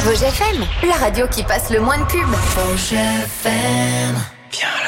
Rouge FM, la radio qui passe le moins de pubs. Rouge FM. Viens là.